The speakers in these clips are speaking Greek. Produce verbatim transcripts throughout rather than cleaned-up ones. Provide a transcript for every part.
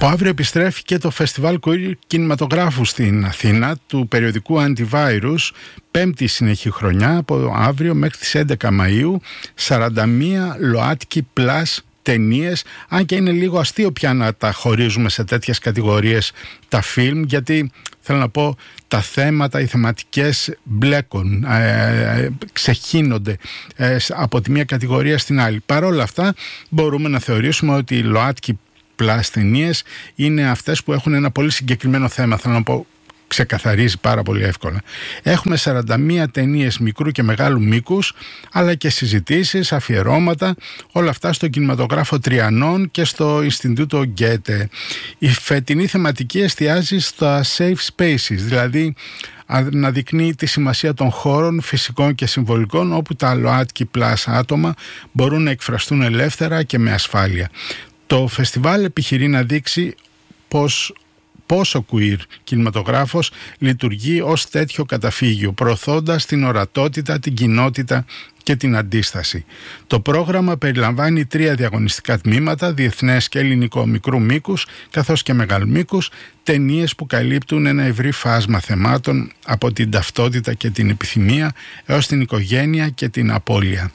Από αύριο επιστρέφει και το Φεστιβάλ Queer Κινηματογράφου στην Αθήνα του περιοδικού Antivirus, πέμπτη συνεχή χρονιά, από αύριο μέχρι τις έντεκα Μαΐου, σαράντα μία ΛΟΑΤΚΙ Plus ταινίες, αν και είναι λίγο αστείο πια να τα χωρίζουμε σε τέτοιες κατηγορίες τα φιλμ, γιατί θέλω να πω τα θέματα, οι θεματικές μπλέκουν, ε, ξεχύνονται ε, από τη μία κατηγορία στην άλλη. Παρ' όλα αυτά μπορούμε να θεωρήσουμε ότι οι ΛΟΑΤΚΙ Plus ταινίες είναι αυτές που έχουν ένα πολύ συγκεκριμένο θέμα, θέλω να πω, ξεκαθαρίζει πάρα πολύ εύκολα. Έχουμε σαράντα μία ταινίες μικρού και μεγάλου μήκους, αλλά και συζητήσεις, αφιερώματα, όλα αυτά στο κινηματογράφο Τριανών και στο Ινστιτούτο Γκέτε. Η φετινή θεματική εστιάζει στα safe spaces, δηλαδή αναδεικνύει τη σημασία των χώρων φυσικών και συμβολικών, όπου τα ΛΟΑΤΚΙ Plus άτομα μπορούν να εκφραστούν ελεύθερα και με ασφάλεια. Το φεστιβάλ επιχειρεί να δείξει πως πόσο queer κινηματογράφος λειτουργεί ως τέτοιο καταφύγιο, προωθώντας την ορατότητα, την κοινότητα και την αντίσταση. Το πρόγραμμα περιλαμβάνει τρία διαγωνιστικά τμήματα, διεθνές και ελληνικό μικρού μήκους, καθώς και μεγάλου μήκους, ταινίες που καλύπτουν ένα ευρύ φάσμα θεμάτων, από την ταυτότητα και την επιθυμία έως την οικογένεια και την απώλεια.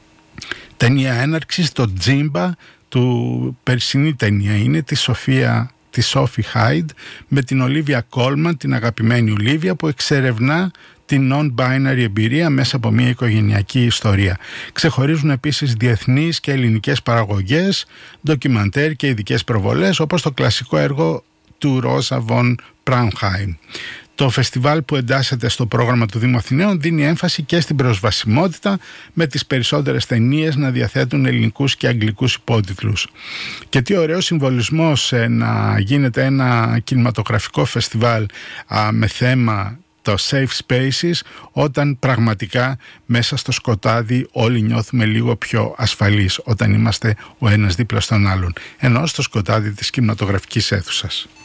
Ταινία έναρξης, το Τζίμπα, του περσινή ταινία είναι, τη Σοφία τη Σόφι Χάιντ, με την Ολίβια Κόλμαν, την αγαπημένη Ολίβια, που εξερευνά την non-binary εμπειρία μέσα από μια οικογενειακή ιστορία. Ξεχωρίζουν επίσης διεθνείς και ελληνικές παραγωγές, ντοκιμαντέρ και ειδικές προβολές, όπως το κλασικό έργο του Ρόζα Βον Πραουνχάιμ. Το φεστιβάλ, που εντάσσεται στο πρόγραμμα του Δήμου Αθηναίων, δίνει έμφαση και στην προσβασιμότητα, με τις περισσότερες ταινίες να διαθέτουν ελληνικούς και αγγλικούς υπότιτλους. Και τι ωραίο συμβολισμός ε, να γίνεται ένα κινηματογραφικό φεστιβάλ α, με θέμα το safe spaces, όταν πραγματικά μέσα στο σκοτάδι όλοι νιώθουμε λίγο πιο ασφαλείς, όταν είμαστε ο ένας δίπλα στον άλλον, ενώ στο σκοτάδι της κινηματογραφικής αίθουσας.